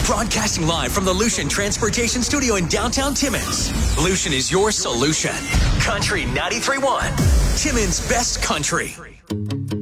Broadcasting live from the Lucian Transportation Studio in downtown Timmins. Lucian is your solution. Country 93.1. Timmins' best country.